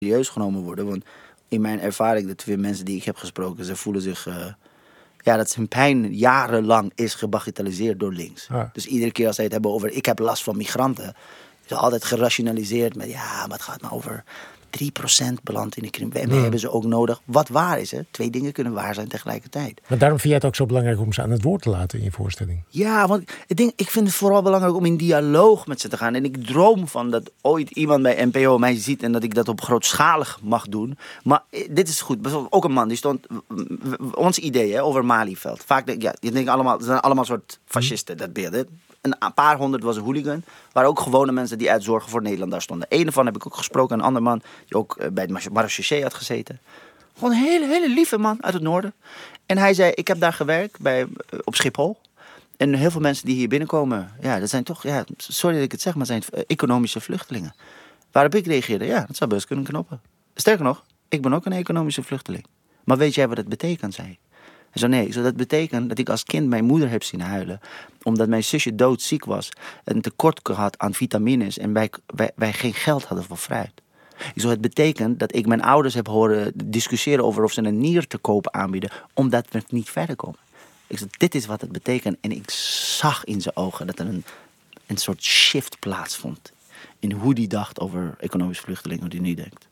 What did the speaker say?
serieus genomen worden. Want in mijn ervaring, de 2 mensen die ik heb gesproken, ze voelen zich... dat zijn pijn jarenlang is gebagatelliseerd door links. Ja. Dus iedere keer als zij het hebben over... ik heb last van migranten... is altijd gerationaliseerd met... maar het gaat maar over 3% belandt in de criminaliteit. En we hebben ze ook nodig. Wat waar is, hè? 2 dingen kunnen waar zijn tegelijkertijd. Maar daarom vind jij het ook zo belangrijk om ze aan het woord te laten in je voorstelling? Ja, want ik vind het vooral belangrijk om in dialoog met ze te gaan. En ik droom van dat ooit iemand bij NPO mij ziet... en dat ik dat op grootschalig mag doen. Maar dit is goed. Bijvoorbeeld ook een man die stond... ons idee over Malieveld. Vaak je denkt allemaal... het zijn allemaal soort fascisten, dat beeld. Een paar 100 was een hooligan. Waren ook gewone mensen die uit Zorgen voor Nederland daar stonden. Een van heb ik ook gesproken. Een ander man die ook bij het marechaussee had gezeten. Gewoon een hele lieve man uit het noorden. En hij zei, ik heb daar gewerkt op Schiphol. En heel veel mensen die hier binnenkomen... dat zijn toch... sorry dat ik het zeg, maar zijn economische vluchtelingen. Waarop ik reageerde, dat zou best kunnen knoppen. Sterker nog, ik ben ook een economische vluchteling. Maar weet jij wat het betekent, zei ik. Hij zei, nee, dat betekent dat ik als kind mijn moeder heb zien huilen. Omdat mijn zusje doodziek was. En tekort had aan vitamines. En wij geen geld hadden voor fruit. Het betekent dat ik mijn ouders heb horen discussiëren over of ze een nier te koop aanbieden. Omdat we niet verder komen. Ik zei, dit is wat het betekent. En ik zag in zijn ogen dat er een soort shift plaatsvond. In hoe die dacht over economische vluchtelingen, hoe die nu denkt.